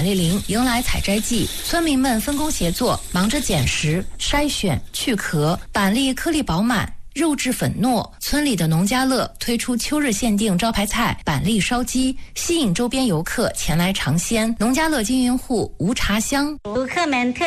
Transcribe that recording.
丽林迎来采摘季，村民们分工协作，忙着捡拾、筛选、去壳，板栗颗粒饱满，肉质粉糯。村里的农家乐推出秋日限定招牌菜板栗烧鸡，吸引周边游客前来尝鲜。农家乐经营户吴茶香， 游客们特